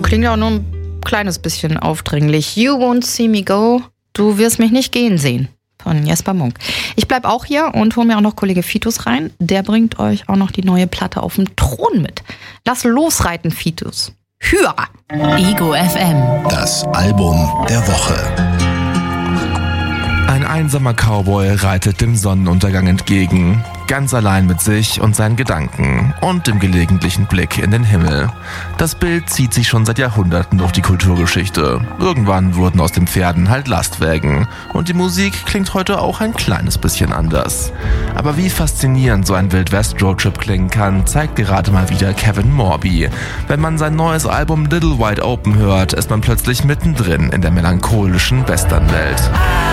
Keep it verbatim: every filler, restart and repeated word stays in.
klingt ja auch nur ein kleines bisschen aufdringlich. You won't see me go, du wirst mich nicht gehen sehen. Von Jesper Munk. Ich bleib auch hier und hole mir auch noch Kollege Fitus rein. Der bringt euch auch noch die neue Platte auf dem Thron mit. Lass losreiten, Fitus. Hüa! Ego F M. Das Album der Woche. Ein einsamer Cowboy reitet dem Sonnenuntergang entgegen, ganz allein mit sich und seinen Gedanken und dem gelegentlichen Blick in den Himmel. Das Bild zieht sich schon seit Jahrhunderten durch die Kulturgeschichte. Irgendwann wurden aus den Pferden halt Lastwägen und die Musik klingt heute auch ein kleines bisschen anders. Aber wie faszinierend so ein Wild-West-Roadtrip klingen kann, zeigt gerade mal wieder Kevin Morby. Wenn man sein neues Album Little Wide Open hört, ist man plötzlich mittendrin in der melancholischen Westernwelt.